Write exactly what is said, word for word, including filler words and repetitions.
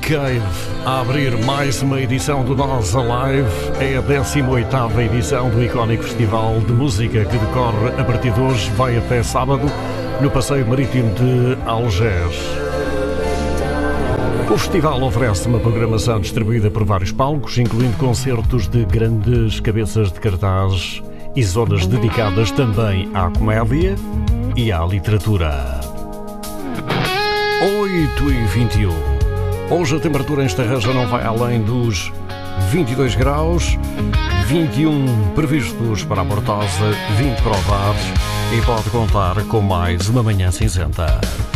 Cave a abrir mais uma edição do Nós Alive. É a décima oitava edição do icónico festival de música que decorre a partir de hoje, vai até sábado, no Passeio Marítimo de Algés. O festival oferece uma programação distribuída por vários palcos, incluindo concertos de grandes cabeças de cartaz e zonas dedicadas também à comédia e à literatura. oito e vinte e um. Hoje a temperatura em Estarreja não vai além dos vinte e dois graus, vinte e um previstos para a Portosa, vinte para o Var, e pode contar com mais uma manhã cinzenta.